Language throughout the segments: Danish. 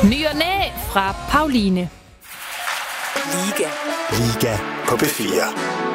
Ny og næ fra Pauline. Liga på P4.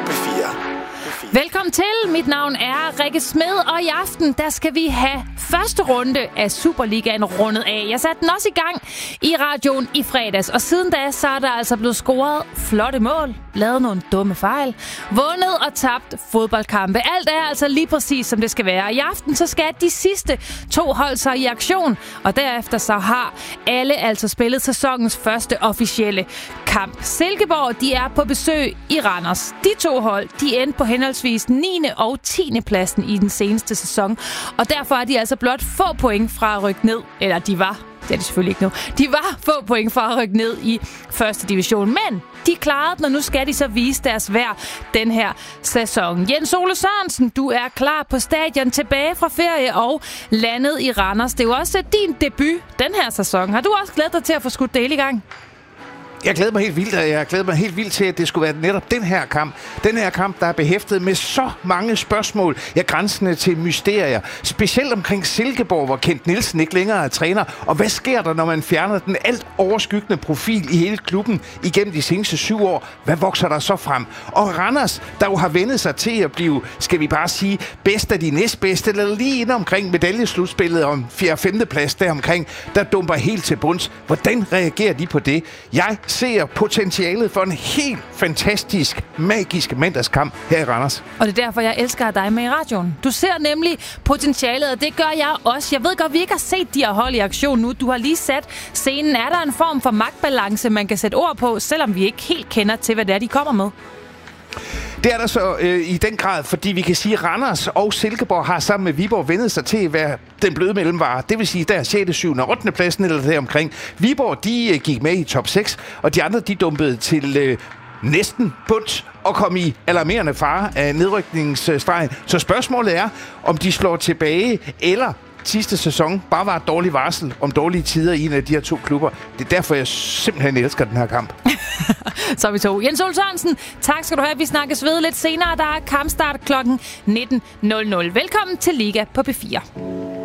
Velkommen til. Mit navn er Rikke Smed, og i aften der skal vi have første runde af Superligaen rundet af. Jeg satte den også i gang i radioen i fredags, og siden da så er der altså blevet scoret flotte mål, lavet nogle dumme fejl, vundet og tabt fodboldkampe. Alt er altså lige præcis som det skal være. I aften så skal de sidste 2 hold sig i aktion, og derefter så har alle altså spillet sæsonens første officielle kamp. Silkeborg, de er på besøg i Randers. De 2 hold, de endte på henholdsvis 9. og 10. pladsen i den seneste sæson, og derfor er de altså blot få point fra at rykke ned, eller de var, det er de selvfølgelig ikke nu, de var få point fra at rykke ned i første division, men de klarede den, og nu skal de så vise deres værd den her sæson. Jens Ole Sørensen, du er klar på stadion, tilbage fra ferie og landet i Randers. Det er jo også din debut den her sæson. Har du også glædet dig til at få skudt det hele i gang? Jeg glæder mig helt vildt, og jeg glæder mig helt vildt til, at det skulle være netop den her kamp. Den her kamp, der er behæftet med så mange spørgsmål, grænsende til mysterier. Specielt omkring Silkeborg, hvor Kent Nielsen ikke længere er træner. Og hvad sker der, når man fjerner den alt overskyggende profil i hele klubben igennem de seneste 7 år? Hvad vokser der så frem? Og Randers, der jo har vendet sig til at blive, skal vi bare sige, bedst af de næstbedste, eller lige inde omkring medaljeslutspillet om 4. og 5. plads deromkring, der dumper helt til bunds. Hvordan reagerer de på det? Jeg ser potentialet for en helt fantastisk, magisk mandagskamp her i Randers. Og det er derfor, jeg elsker dig med i radioen. Du ser nemlig potentialet, og det gør jeg også. Jeg ved godt, vi ikke har set de her hold i aktion nu. Du har lige sat scenen. Er der en form for magtbalance, man kan sætte ord på, selvom vi ikke helt kender til, hvad det er, de kommer med? Det er der så i den grad, fordi vi kan sige, at Randers og Silkeborg har sammen med Viborg vendet sig til, hvad den bløde mellemvare. Det vil sige, der er 6., 7. og 8. pladsen eller deromkring. Viborg, de gik med i top 6, og de andre, de dumpede til næsten bunds og kom i alarmerende fare af nedrykningsstregen. Så spørgsmålet er, om de slår tilbage, eller sidste sæson bare var et dårligt varsel om dårlige tider i en af de her 2 klubber. Det er derfor, jeg simpelthen elsker den her kamp. Så er vi 2. Jens Ole Sørensen, tak skal du have. Vi snakkes ved lidt senere. Der er kampstart kl. 19.00. Velkommen til Liga på P4.